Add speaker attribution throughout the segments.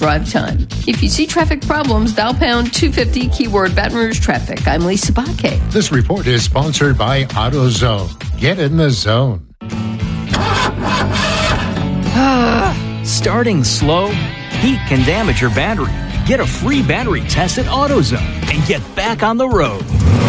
Speaker 1: drive time. If you see traffic problems, dial pound 250 keyword Baton Rouge traffic. I'm Lisa Baque.
Speaker 2: This report is sponsored by AutoZone. Get in the zone.
Speaker 3: Starting slow? Heat can damage your battery. Get a free battery test at AutoZone and get back on the road.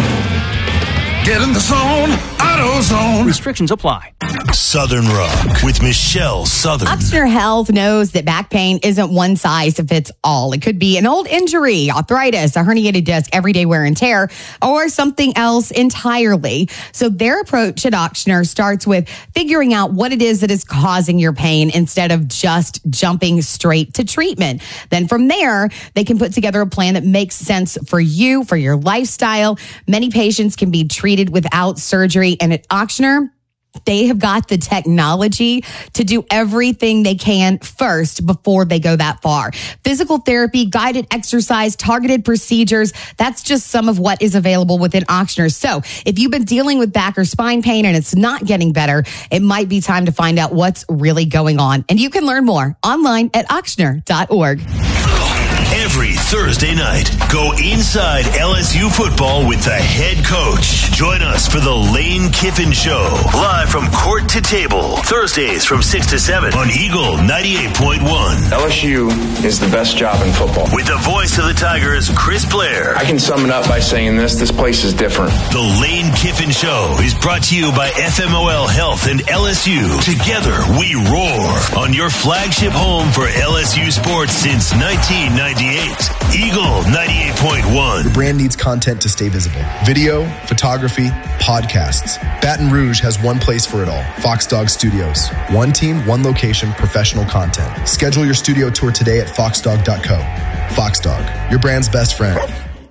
Speaker 4: Get in the zone, AutoZone.
Speaker 3: Restrictions apply.
Speaker 4: Southern Rock with Michelle Southern.
Speaker 5: Ochsner Health knows that back pain isn't one size fits all. It could be an old injury, arthritis, a herniated disc, everyday wear and tear, or something else entirely. So their approach at Ochsner starts with figuring out what it is that is causing your pain instead of just jumping straight to treatment. Then from there, they can put together a plan that makes sense for you, for your lifestyle. Many patients can be treated without surgery, and at Ochsner, they have got the technology to do everything they can first before they go that far. Physical therapy, guided exercise, targeted procedures. That's just some of what is available within Ochsner. So if you've been dealing with back or spine pain and it's not getting better, it might be time to find out what's really going on. And you can learn more online at ochsner.org.
Speaker 4: Every Thursday night, go inside LSU football with the head coach. Join us for the Lane Kiffin Show, live from court to table, Thursdays from 6 to 7 on Eagle 98.1.
Speaker 6: LSU is the best job in football.
Speaker 4: With the voice of the Tigers, Chris Blair.
Speaker 6: I can sum it up by saying this place is different.
Speaker 4: The Lane Kiffin Show is brought to you by FMOL Health and LSU. Together, we roar on your flagship home for LSU sports since 1998. Eagle 98.1.
Speaker 7: Your brand needs content to stay visible. Video, photography, podcasts. Baton Rouge has one place for it all. Fox Dog Studios. One team, one location, professional content. Schedule your studio tour today at foxdog.co. Fox Dog, your brand's best friend.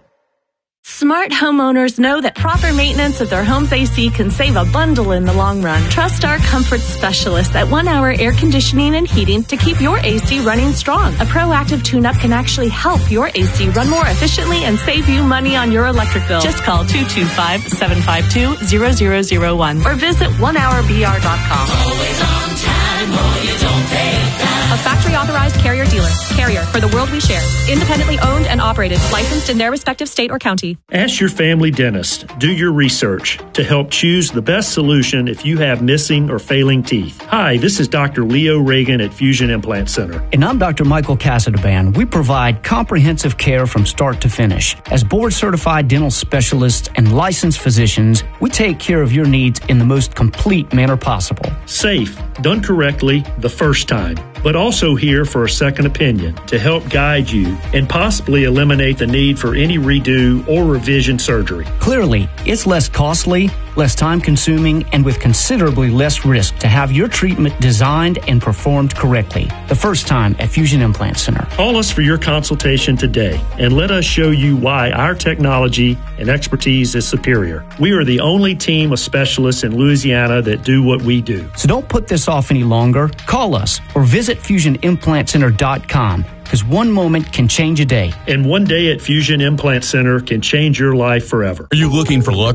Speaker 8: Smart homeowners know that proper maintenance of their home's AC can save a bundle in the long run. Trust our comfort specialists at 1 Hour Air Conditioning and Heating to keep your AC running strong. A proactive tune-up can actually help your AC run more efficiently and save you money on your electric bill. Just call 225-752-0001 or visit onehourbr.com.
Speaker 9: Always on time or you don't pay time.
Speaker 8: A factory authorized Carrier dealer. Carrier, for the world we share. Independently owned and operated. Licensed in their respective state or county.
Speaker 10: Ask your family dentist. Do your research to help choose the best solution if you have missing or failing teeth. Hi, this is Dr. Leo Reagan at Fusion Implant Center.
Speaker 3: And I'm Dr. Michael Casadban. We provide comprehensive care from start to finish. As board-certified dental specialists and licensed physicians, we take care of your needs in the most complete manner possible.
Speaker 10: Safe, done correctly the first time, but also here for a second opinion to help guide you and possibly eliminate the need for any redo or revision surgery.
Speaker 3: Clearly, it's less costly, less time-consuming, and with considerably less risk to have your treatment designed and performed correctly. The first time at Fusion Implant Center.
Speaker 10: Call us for your consultation today and let us show you why our technology and expertise is superior. We are the only team of specialists in Louisiana that do what we do.
Speaker 3: So don't put this off any longer. Call us or visit FusionImplantCenter.com. because one moment can change a day.
Speaker 10: And one day at Fusion Implant Center can change your life forever.
Speaker 11: Are you looking for look,